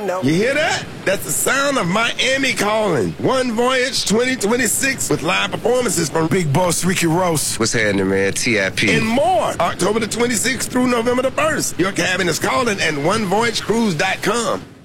know. You hear that? That's the sound of Miami calling. One Voyage 2026 with live performances from Big Boss Ricky Ross. What's happening, man? TIP. and more. October the 26th through November the 1st. Your cabin is calling at onevoyagecruise.com.